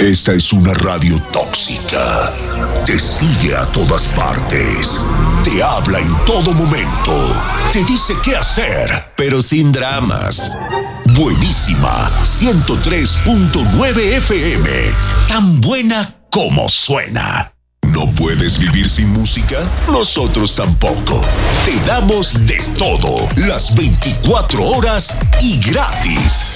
Esta es una radio tóxica. Te sigue a todas partes. Te habla en todo momento. Te dice qué hacer, pero sin dramas. Buenísima 103.9 FM. Tan buena como suena. ¿No puedes vivir sin música? Nosotros tampoco. Te damos de todo, las 24 horas y gratis.